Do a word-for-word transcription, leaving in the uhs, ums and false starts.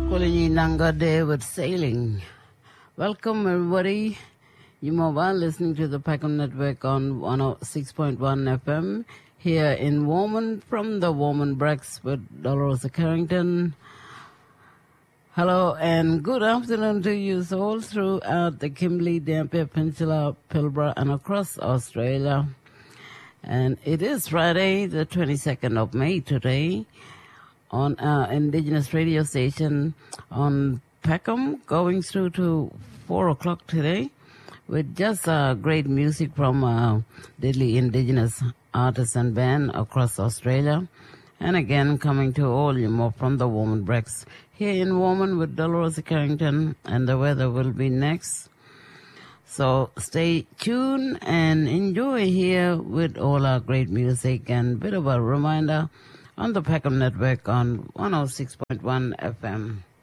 Kulinyi Nanga Day with sailing. Welcome everybody. You mobile listening to the Peckham Network on one oh six point one F M here in Warman from the Warman Breaks with Dolores Carrington. Hello and good afternoon to you all throughout the Kimberley, Dampier Peninsula, Pilbara and across Australia. And it is Friday, the twenty-second of May today, on our Indigenous radio station on Peckham, going through to four o'clock today with just uh, great music from uh, deadly Indigenous artists and band across Australia. And again, coming to all you more from the Warman Breaks here in Warman with Dolores Carrington, and the weather will be next. So stay tuned and enjoy here with all our great music, and bit of a reminder on the Peckham Network on one oh six point one F M.